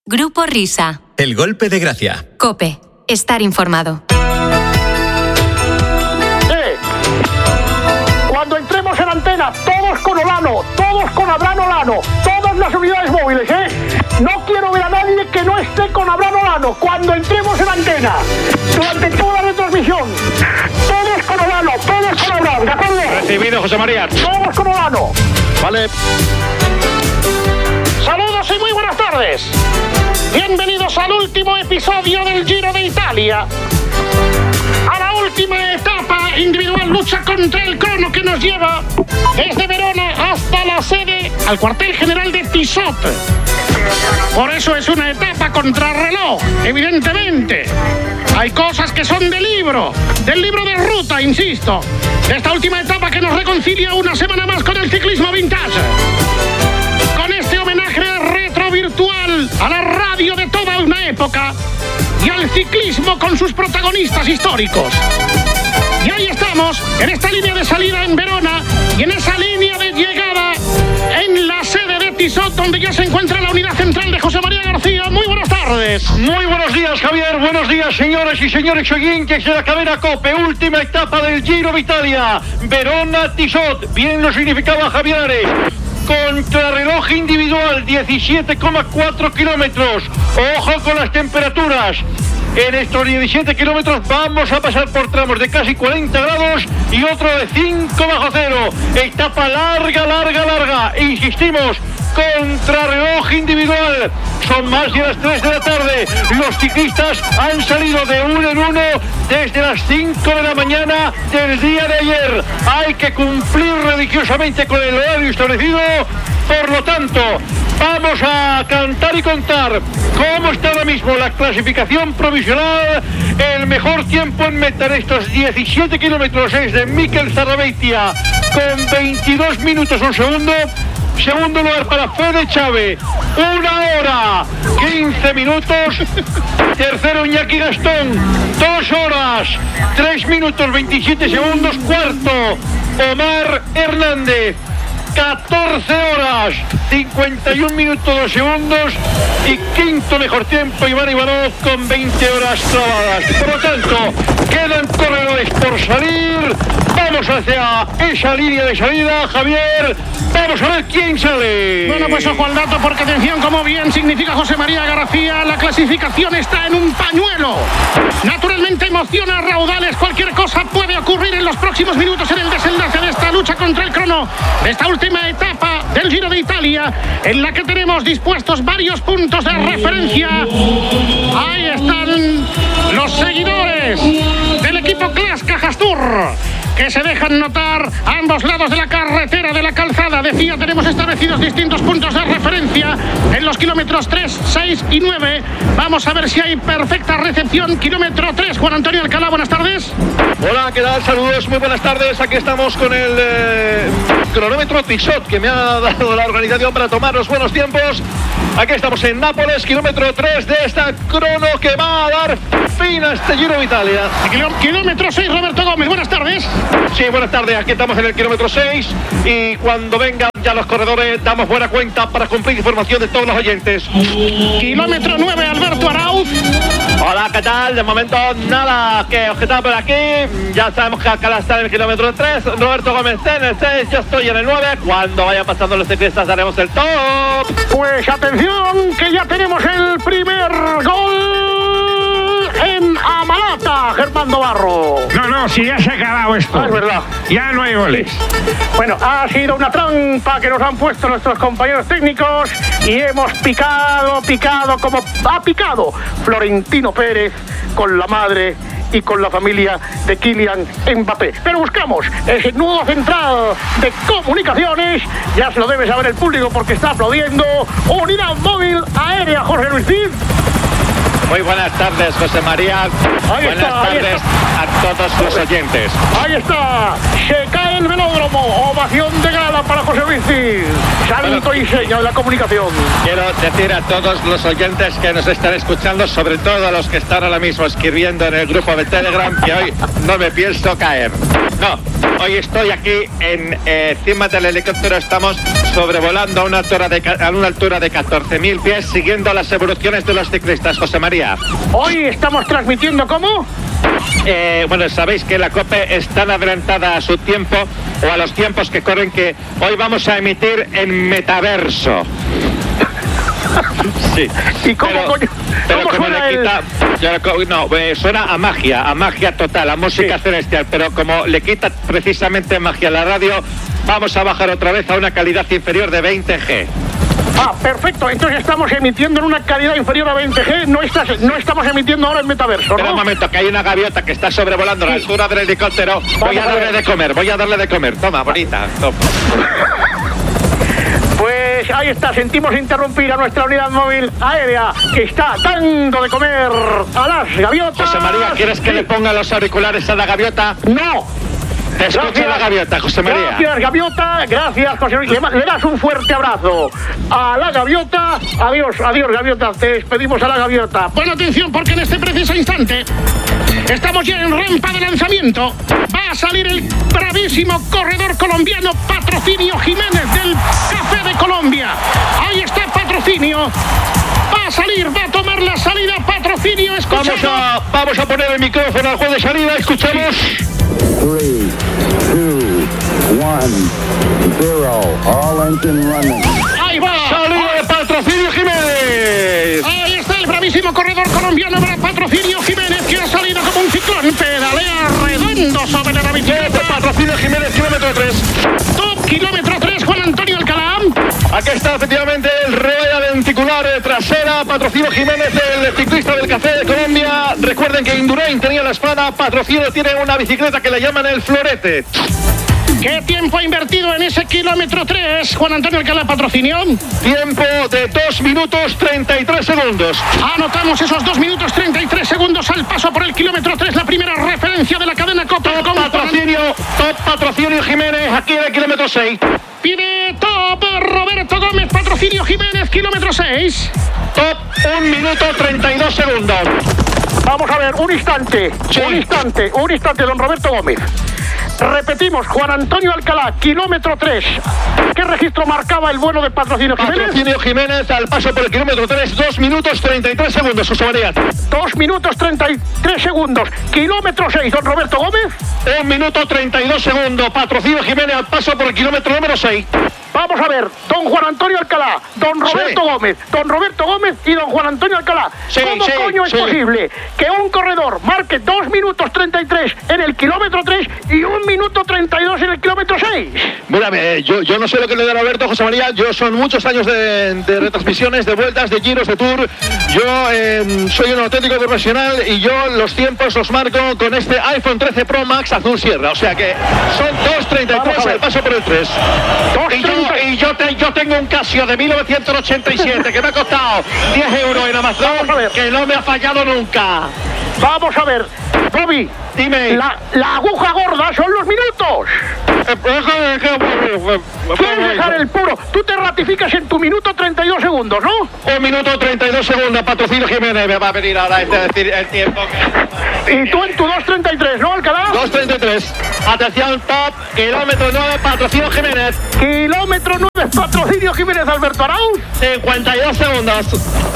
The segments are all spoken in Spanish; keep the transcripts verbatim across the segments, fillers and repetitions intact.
Grupo Risa. El golpe de gracia. COPE. Estar informado. ¡Eh! Cuando entremos en antena, todos con Olano, todos con Abraham Olano, todas las unidades móviles, ¿eh? No quiero ver a nadie que no esté con Abraham Olano cuando entremos en antena, durante toda la retransmisión. Todos con Olano, todos con Abraham, ¿de acuerdo? Recibido, José María. Todos con Olano. Vale. Saludos y muy buenas tardes. Bienvenidos al último episodio del Giro de Italia. A la última etapa individual, lucha contra el crono que nos lleva desde Verona hasta la sede, al cuartel general de Tissot. Por eso es una etapa contrarreloj, evidentemente. Hay cosas que son de libro, del libro de ruta, insisto. De esta última etapa que nos reconcilia una semana más con el ciclismo vintage. Con este homenaje retro virtual a la radio de toda una época y al ciclismo con sus protagonistas históricos. Y ahí estamos, en esta línea de salida en Verona y en esa línea de llegada en la sede de Tissot, donde ya se encuentra la unidad central de José María García. Muy buenas tardes. Muy buenos días, Javier. Buenos días, señoras y señores oyentes de la cadena COPE. Última etapa del Giro de Italia. Verona-Tissot. Bien lo significaba Javier Ares. Contrarreloj individual, diecisiete coma cuatro kilómetros. Ojo con las temperaturas. En estos diecisiete kilómetros vamos a pasar por tramos de casi cuarenta grados y otro de cinco bajo cero. Etapa larga, larga, larga. Insistimos, contrarreloj individual. Son más de las tres de la tarde. Los ciclistas han salido de uno en uno desde las cinco de la mañana del día de ayer. Hay que cumplir religiosamente con el horario establecido. Por lo tanto, vamos a cantar y contar cómo está ahora mismo la clasificación provisional. El mejor tiempo en meta en estos diecisiete kilómetros es de Mikel Zarrabeitia con veintidós minutos un segundo. Segundo lugar para Fede Chávez, una hora, quince minutos. Tercero Iñaki Gastón, dos horas, tres minutos, veintisiete segundos. Cuarto, Omar Hernández, catorce horas, cincuenta y un minutos, dos segundos. Y quinto mejor tiempo, Iván Ivanov con veinte horas clavadas. Por lo tanto, quedan corredores por salir. Vamos hacia esa línea de salida, Javier. Vamos a ver quién sale. Bueno, pues ojo al dato, porque atención, como bien significa José María García, la clasificación está en un pañuelo. Naturalmente emociona a raudales. Cualquier cosa puede ocurrir en los próximos minutos en el desenlace de esta lucha contra el crono, de esta última etapa del Giro de Italia, en la que tenemos dispuestos varios puntos de referencia. Ahí están los seguidores del equipo Clas Cajastur, que se dejan notar a ambos lados de la carretera, de la calzada. Decía, tenemos establecidos distintos puntos de referencia en los kilómetros tres, seis y nueve. Vamos a ver si hay perfecta recepción. Kilómetro tres, Juan Antonio Alcalá, buenas tardes. Hola, ¿qué tal? Saludos, muy buenas tardes. Aquí estamos con el eh, cronómetro Tissot, que me ha dado la organización para tomar los buenos tiempos. Aquí estamos en Nápoles, kilómetro tres de esta crono que va a dar fin a este Giro de Italia. Kilómetro seis, Roberto Gómez, buenas tardes. Sí, buenas tardes. Aquí estamos en el kilómetro seis y cuando vengan ya los corredores damos buena cuenta para cumplir información de todos los oyentes. Kilómetro nueve, Alberto Arauz. Hola, ¿qué tal? De momento nada que objetar por aquí. Ya sabemos que Alcalá está en el kilómetro tres. Roberto Gómez en el seis. Yo estoy en el nueve. Cuando vayan pasando los ciclistas haremos el top. Pues atención, que ya tenemos el primer gol en Amalata, Germán Barro. No, no, si ya se ha acabado esto. Ah, es verdad. Ya no hay goles. Bueno, ha sido una trampa que nos han puesto nuestros compañeros técnicos y hemos picado, picado, como ha picado Florentino Pérez con la madre y con la familia de Kylian Mbappé. Pero buscamos ese nudo central de comunicaciones. Ya se lo debe saber el público porque está aplaudiendo. Unidad móvil aérea, Jorge Luis Cid. Muy buenas tardes, José María. Ahí buenas está, tardes a todos los oyentes. Ahí está. Se cae el velódromo. Ovación de gala para José Vicente, santo y seña de la comunicación. Quiero decir a todos los oyentes que nos están escuchando, sobre todo a los que están ahora mismo escribiendo en el grupo de Telegram, que hoy no me pienso caer. No, hoy estoy aquí en, eh, encima del helicóptero, estamos sobrevolando a una altura de, a una altura de catorce mil pies, siguiendo las evoluciones de los ciclistas. José María. Hoy estamos transmitiendo ¿cómo? Eh, bueno, sabéis que la COPE es tan adelantada a su tiempo, o a los tiempos que corren, que hoy vamos a emitir en metaverso. Sí. ¿Y cómo, pero, coño? pero ¿Cómo como suena le quita, el... no, eh, suena a magia, a magia total, a música sí. celestial, pero como le quita precisamente magia a la radio, vamos a bajar otra vez a una calidad inferior de veinte G. Ah, perfecto. Entonces estamos emitiendo en una calidad inferior a veinte G. No, estás, no estamos emitiendo ahora en metaverso, ¿no? Espera un momento, que hay una gaviota que está sobrevolando sí. la altura del helicóptero. Voy a darle de comer, voy a darle de comer. Toma, bonita. Toma. Pues ahí está, sentimos interrumpir a nuestra unidad móvil aérea que está dando de comer a las gaviotas. José María, ¿quieres que sí. le ponga los auriculares a la gaviota? No. Te escucha gracias, la gaviota, José María. Gracias, gaviota. Gracias, José María. Le, le das un fuerte abrazo a la gaviota. Adiós, adiós, gaviota. Te despedimos a la gaviota. Pon atención porque en este preciso instante estamos ya en rampa de lanzamiento. Va a salir el bravísimo corredor colombiano Patrocinio Jiménez del Café de Colombia. Ahí está Patrocinio. Va a salir, va a tomar la salida Patrocinio. Escuchamos. Vamos a, vamos a poner el micrófono al juez de salida. Escuchamos. three, two, one, zero. All engine running. Ahí va. Salida de Patrocinio Jiménez. Ahí está el bravísimo corredor colombiano Patrocinio Jiménez, que ha salido como un ciclón. Pedalea redondo sobre la bicicleta. Patrocinio Jiménez, kilómetro tres. Top kilómetro tres, Juan Antonio Alcalá. Aquí está efectivamente el rueda lenticular trasera. Patrocinio Jiménez, el ciclista del Café de Colombia. Recuerden que Indurain tenía la espada. Patrocinio tiene una bicicleta que le llaman el Florete. ¿Qué tiempo ha invertido en ese kilómetro tres, Juan Antonio Alcalá, Patrocinio? Tiempo de dos minutos treinta y tres segundos. Anotamos esos dos minutos treinta y tres segundos al paso por el kilómetro tres, la primera referencia de la cadena COPE. Top Patrocinio, Top Patrocinio Jiménez, aquí en el kilómetro seis. Pide Top Roberto Gómez, Patrocinio Jiménez, kilómetro seis. Top un minuto treinta y dos segundos. Vamos a ver, un instante, sí. un instante, un instante, don Roberto Gómez. Repetimos, Juan Antonio Alcalá, kilómetro tres. ¿Qué registro marcaba el bueno de Patrocinio Jiménez? Patrocinio Jiménez al paso por el kilómetro tres, dos minutos treinta y tres segundos, José María. dos minutos treinta y tres segundos. Kilómetro seis, don Roberto Gómez. un minuto treinta y dos segundos. Patrocinio Jiménez al paso por el kilómetro número seis. Vamos a ver, don Juan Antonio Alcalá, don Roberto sí. Gómez, don Roberto Gómez y don Juan Antonio Alcalá. Sí, ¿Cómo sí, coño es sí. posible que un corredor marque dos minutos treinta y tres en el kilómetro tres y un minuto treinta y dos en el kilómetro seis? Mírame, yo, yo no sé lo que le da Roberto, José María. Yo son muchos años de, de retransmisiones, de vueltas, de giros, de tour. Yo eh, soy un auténtico profesional y yo los tiempos los marco con este iPhone trece Pro Max azul sierra. O sea que son dos treinta y tres al paso por el tres. Y yo, y yo, te, yo tengo un Casio de mil novecientos ochenta y siete que me ha costado diez euros en Amazon, que no me ha fallado nunca. Vamos a ver, Bobby, dime. La, la aguja gorda son los minutos. ¿Quieres dejar el puro? Tú te ratificas en tu minuto treinta y dos segundos, ¿no? Un minuto treinta y dos segundos, Patrocinio Jiménez. Me va a venir ahora este decir el tiempo que... Y tú en tu dos treinta y tres, ¿no, Alcalá? dos treinta y tres. Atención, top, kilómetro nueve, Patrocinio Jiménez. Kilómetro nueve, Patrocinio Jiménez, Alberto Arauz. cincuenta y dos segundos.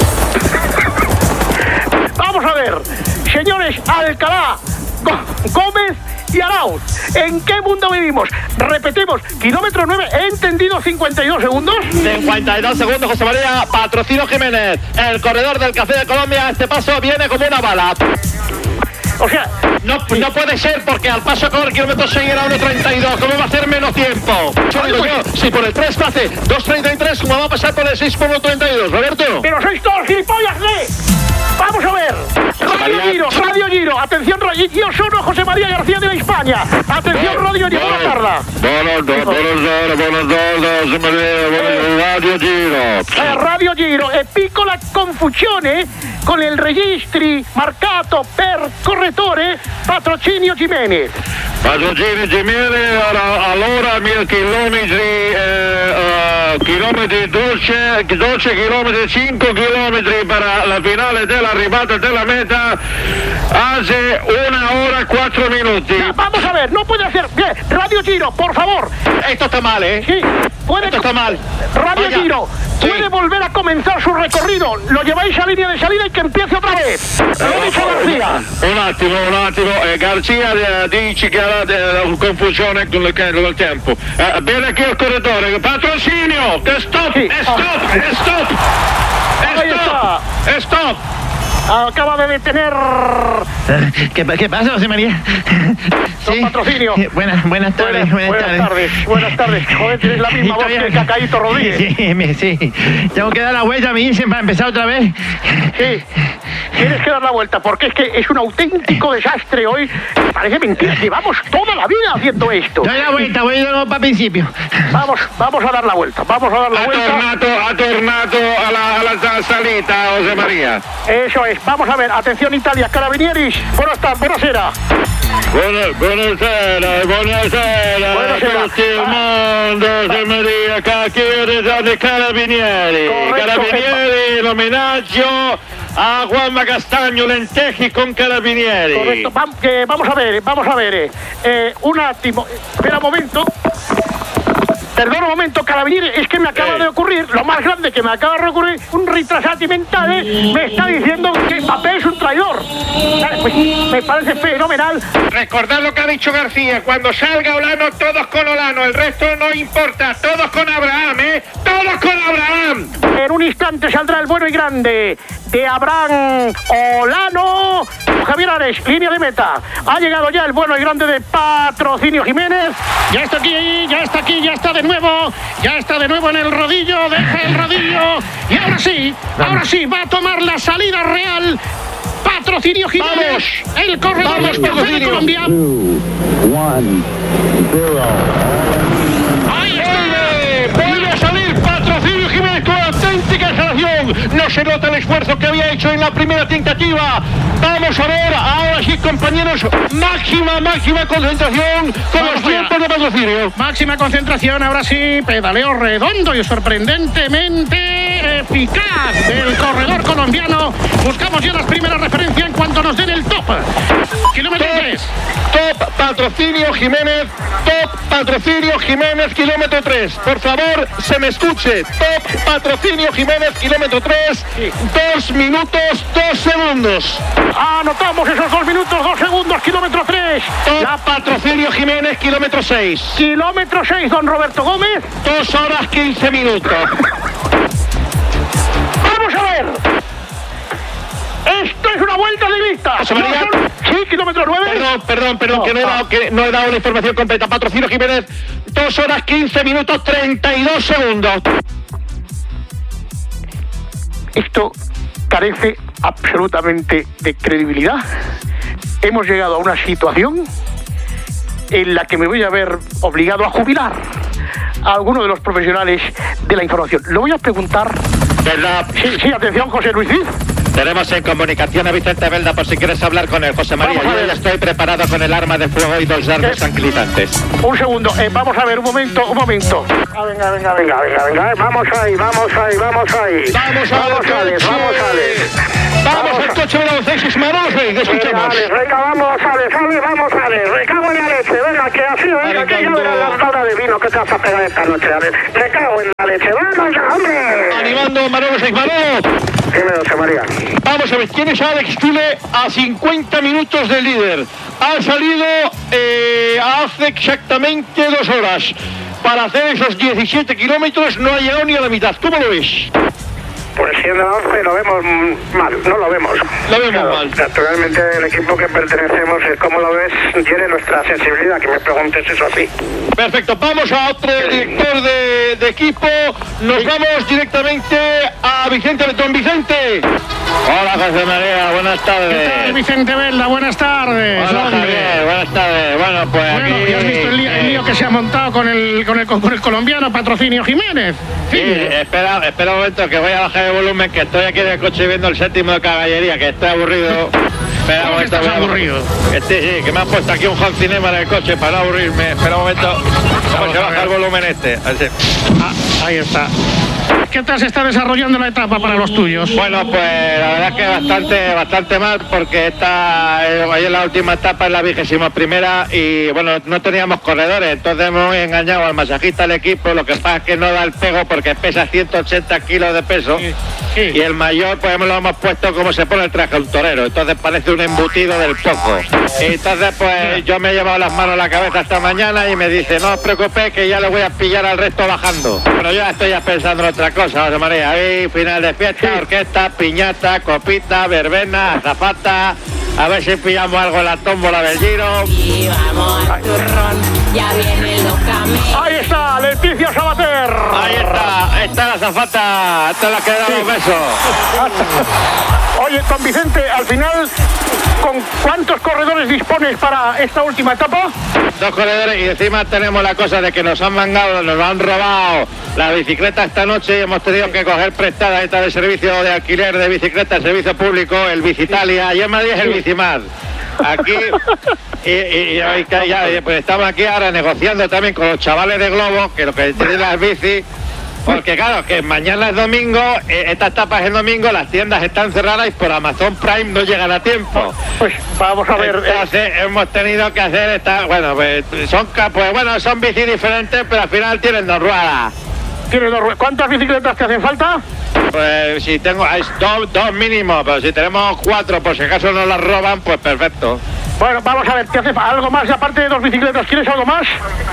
Vamos a ver, señores Alcalá, Gómez y Arauz, ¿en qué mundo vivimos? Repetimos, kilómetro nueve, he entendido cincuenta y dos segundos. cincuenta y dos segundos, José María. Patrocinio Jiménez, el corredor del Café de Colombia. Este paso viene como una bala. O sea, no, no puede ser porque al paso con el kilómetro seis era uno treinta y dos. ¿Cómo va a hacer menos tiempo? Yo digo yo, si por el tres hace dos treinta y tres, ¿cómo va a pasar por el seis por uno treinta y dos, Roberto? Pero sois todos gilipollas, ¿eh? Vamos a ver. Radio Giro, Radio Giro. Atención, Radio Yo sono José María García de la España. Atención, Radio Giro, buona tarda. Buonasera, buonasera, buonasera, José María, Radio Giro. Eh, Radio Giro, e piccola confusione con il registri marcato per correttore Patrocinio Jimenez. Patrocinio Jimenez, allora mille chilometri, eh, uh, chilometri dodici, dodici chilometri, cinque chilometri per la finale dell'arrivata della meta, hace una hora cuatro minuti. Ya, vamos a ver, no puede hacer. Bien, Radio Giro, por favor. Esto está mal, ¿eh? Sí, puede. Esto está mal. Radio Vaya. Giro, Sí. puede volver a comenzar su recorrido. Lo lleváis a línea de salida y que empiece otra vez. Lo ha dicho García. Un attimo, un attimo, eh, Garcia eh, dice che ha eh, confusione con il, con il tempo. Eh, viene qui il corridore, patrocinio, che stop, Sì. e stop, e stop, Ahí e stop, e stop. Acaba de detener ¿Qué, ¿Qué pasa, José María? Don Patrocinio. Eh, Buenas, buenas tardes, buenas, buenas tardes. tardes. Buenas tardes. Joder, tienes la misma Y voz todavía- que Cacaíto Rodríguez. Sí, sí, me- sí. Tengo que dar la vuelta, me dicen, para empezar otra vez. Sí, tienes que dar la vuelta porque es que es un auténtico desastre hoy. Parece mentira, llevamos toda la vida haciendo esto. Doy la vuelta, voy de nuevo para el principio. Vamos, vamos a dar la vuelta, vamos a dar la Ha vuelta. tornato, ha tornato alla, alla salita, José María. Eso es, vamos a ver, atención Italia, Carabinieris, buenas tardes, buonasera. Buona, buonasera, buonasera, Buonasera. a tutto il mondo, José María, cacchiere dei carabinieri. Corretto, Carabinieri, in omaggio a Juanma Castagno, lenteji con carabinieri. Correcto, vam- que vamos a ver, vamos a ver, eh, eh, un attimo, espera un momento. Perdón un momento, Carabinieri, es que me acaba Sí. de ocurrir, lo más grande que me acaba de ocurrir, un retrasati mentale me está diciendo que Mbappé es un traidor. Eh, Pues, me parece fenomenal. Recordad lo que ha dicho García, cuando salga Olano, todos con Olano, el resto no importa, todos con Abraham, ¿eh? Todos con Abraham. En un instante saldrá el bueno y grande de Abraham Olano. Javier Ares, línea de meta. Ha llegado ya el bueno y grande de Patrocinio Jiménez. Ya está aquí, ya está aquí, ya está de nuevo. Ya está de nuevo en el rodillo, deja el rodillo. Y ahora sí, ahora sí, va a tomar la salida real. Patrocinio Jiménez, el corredor Vamos, más fuerte de Patrocinio. Colombia. Two, one, zero. Ahí está. ¡Eh! ¡Vuelve a salir Patrocinio Jiménez con auténtica exhalación! No se nota el esfuerzo que había hecho en la primera tentativa. Vamos a ver, ahora sí, compañeros, máxima, máxima concentración con Vamos los allá. tiempos de Patrocinio. Máxima concentración, ahora sí, pedaleo redondo y sorprendentemente eficaz del corredor colombiano. Buscamos ya las primeras referencias en cuanto nos den el top. Kilómetro tres. Top Patrocinio Jiménez, top Patrocinio Jiménez, kilómetro tres. Por favor, se me escuche. Top Patrocinio Jiménez, kilómetro tres, dos minutos, dos segundos. Anotamos esos dos minutos, dos segundos, kilómetro tres. Top Patrocinio Jiménez, kilómetro seis, Kilómetro seis, don Roberto Gómez. dos horas quince minutos. Vamos a ver. Esto es una vuelta de vista. José María. No son- Sí, kilómetro nueve. Perdón, perdón, perdón, No, que, no he no. dado, que no he dado la información completa. Patrocinio Jiménez, dos horas quince minutos, treinta y dos segundos. Esto carece absolutamente de credibilidad. Hemos llegado a una situación en la que me voy a ver obligado a jubilar a alguno de los profesionales de la información. Lo voy a preguntar. ¿Verdad? Sí, sí, atención, José Luis Cid. Tenemos en comunicación a Vicente Belda por si quieres hablar con él, José María. Vamos a Yo ver. ya estoy preparado con el arma de fuego y dos dardos Eh. tranquilizantes. Un segundo, eh, vamos a ver, un momento, un momento. Ah, venga, venga, venga, venga, venga, eh, vamos ahí, vamos ahí, vamos ahí. Vamos a ver, vamos, Alex, coche. vamos, Alex. Vamos al coche de los seis Manolo, Venga, escuchemos. Alex, venga, vamos, Alex, Alex, vamos, Alex. Me cago en la leche, venga, que así, venga, que ya verás la tabla de vino que te vas a pegar esta noche, Alex. Me cago en la leche, vamos ya, hombre. Animando Manolo seis Manolo. Dime, José María. Vamos a ver, tienes a Alex Tule a cincuenta minutos del líder. Ha salido eh, hace exactamente dos horas. Para hacer esos diecisiete kilómetros no ha llegado ni a la mitad. ¿Cómo lo ves? Pues siendo la once lo vemos mal, no lo vemos. Lo vemos claro, mal. Naturalmente el equipo que pertenecemos, ¿cómo lo ves? Tiene nuestra sensibilidad, que me preguntes eso así. Perfecto, vamos a otro director de, de equipo. Nos vamos directamente a Vicente, don Vicente. Hola, José María, buenas tardes. ¿Qué tal, Vicente Velda? Buenas tardes. Hola, hombre. Javier, buenas tardes. Bueno, pues Bueno, aquí... ¿y has visto el lío, el lío que se ha montado con el, con el, con el colombiano Patrocinio Jiménez? Sí, Sí. espera, espera un momento que voy a bajar el volumen, que estoy aquí en el coche viendo el séptimo de caballería, que estoy aburrido. Espera un ¿Cómo que momento, estás voy a- aburrido? Eh, Sí, sí, que me han puesto aquí un home cinema en el coche para no aburrirme. Espera un momento, Vamos vamos a a bajar ver. el volumen este. Así. Ah, ahí está. ¿Qué tal se está desarrollando la etapa para los tuyos? Bueno, pues la verdad es que bastante, bastante mal, porque esta, eh, hoy en la última etapa es la vigésima primera y bueno, no teníamos corredores, entonces hemos engañado al masajista del equipo. Lo que pasa es que no da el pego porque pesa ciento ochenta kilos de peso. Sí, sí. Y el mayor pues lo hemos puesto como se pone el traje a un torero, entonces parece un embutido del poco. Y entonces pues yo me he llevado las manos a la cabeza esta mañana y me dice, no os preocupéis que ya le voy a pillar al resto bajando. Pero yo ya estoy ya pensando en otra cosa, José María. Ahí final de fiesta, orquesta, piñata, copita, verbena, azafata. A ver si pillamos algo en la tómbola del Giro. Y vamos al turrón, ya vienen los camellos. Ahí está, Leticia Sabater. Ahí está, ahí está la azafata. Esta es la que da los besos. Oye, don Vicente, al final, ¿con cuántos corredores dispones para esta última etapa? Dos corredores y encima tenemos la cosa de que nos han mangado, nos han robado la bicicleta esta noche y hemos tenido que coger prestada esta de servicio de alquiler de bicicleta, servicio público, el Bicitalia, y en Madrid es el Bicimar. Aquí, y, y- y hoy que ya, pues estamos aquí ahora negociando también con los chavales de Globo, que lo que tienen las bicis, porque claro, que mañana es domingo, eh, esta etapa es el domingo, las tiendas están cerradas y por Amazon Prime no llegan a tiempo. Pues vamos a ver. eh, Entonces hemos tenido que hacer esta, bueno, pues son ca- pues bueno, son bicis diferentes, pero al final tienen dos ruedas. ¿tienes dos rue- ¿Cuántas bicicletas te hacen falta? Pues si tengo hay dos, dos mínimo, pero si tenemos cuatro, por si acaso nos las roban, pues perfecto. Bueno, vamos a ver, ¿te hace fa- algo más aparte de dos bicicletas? ¿Quieres algo más?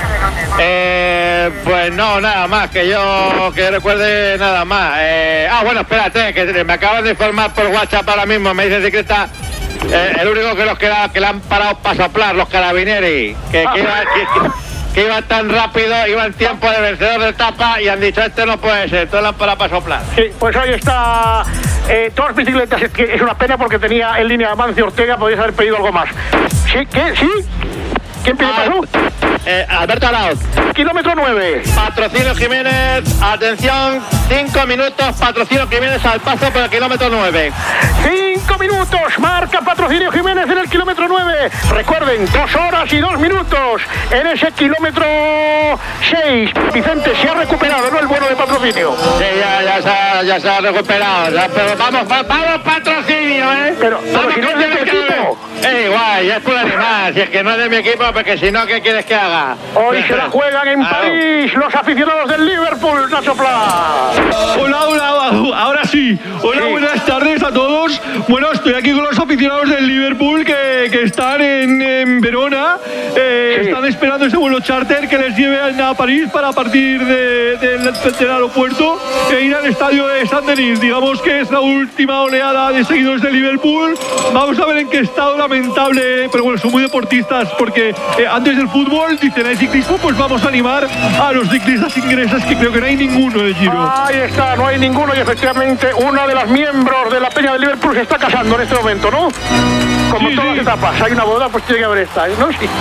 Eh, pues no, nada más, que yo que recuerde nada más. Eh, ah, bueno, espérate, que me acaban de informar por WhatsApp ahora mismo, me dice ciclista, eh, el único que los que, la- que le han parado para soplar, los carabineros, que, que, iba, que, que- que iban tan rápido, iban tiempo de vencedor de etapa y han dicho, este no puede ser, entonces le han parado para soplar. Sí, pues ahí está. Eh, dos bicicletas, es, que es una pena porque tenía en línea Amancio Ortega, podéis haber pedido algo más. ¿Sí? ¿Qué? ¿Sí? ¿Quién pide Ah, paso? eh, Alberto Arauz. Kilómetro nueve. Patrocinio Jiménez, atención, cinco minutos, Patrocinio Jiménez al paso por el kilómetro nueve. Cinco minutos, marca Patrocinio Jiménez en el kilómetro nueve. Recuerden, dos horas y dos minutos en ese kilómetro seis. Vicente, se ha recuperado, ¿no? El bueno de Patrocinio. Sí, ya, ya, se, ha, ya se ha recuperado, ya, pero vamos, va- vamos Patrocinio, ¿eh? Pero- pero vamos si no que es de tiene tu que equipo. ver. Eh, igual, ya es por animal, si es que no es de mi equipo, porque si no, ¿qué quieres que haga? Hoy se la juegan en Claro. París los aficionados del Liverpool, Nacho Pla. Hola, hola, ahora sí. Hola, Sí. buenas tardes a todos. Bueno, estoy aquí con los aficionados del Liverpool que, que están en, en Verona. Eh, Sí. Están esperando ese vuelo charter que les lleve a París para partir de- del, del aeropuerto e ir al estadio de Saint-Denis. Digamos que es la última oleada de seguidores del Liverpool. Vamos a ver en qué estado lamentable, pero bueno, son muy deportistas porque eh, antes del fútbol dicen hay ciclismo, pues vamos a animar a los ciclistas ingleses, que creo que no hay ninguno de Giro. Ahí está, no hay ninguno y efectivamente una de las miembros de la Peña del Liverpool se está casando en este momento, ¿no? Como Sí, en todas sí. las etapas, hay una boda, pues tiene que haber esta, ¿eh? ¿no? Sí.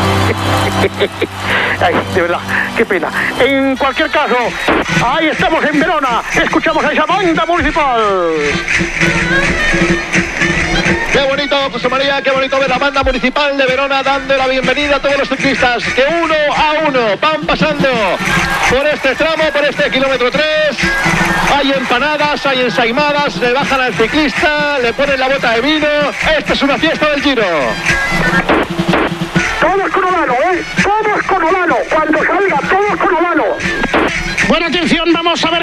Ay, de verdad, qué pena. En cualquier caso, ahí estamos en Verona, escuchamos a esa banda municipal. Qué bonito, José María, qué bonito ver la banda municipal de Verona dando la bienvenida a todos los ciclistas que uno a uno van pasando por este tramo, por este kilómetro tres. Hay empanadas, hay ensaimadas, le bajan al ciclista, le ponen la bota de vino. Esta es una fiesta del Giro. Todos con Olano, ¿eh? Todos con Olano. Cuando salga, todos con Olano. Buena atención, vamos a ver.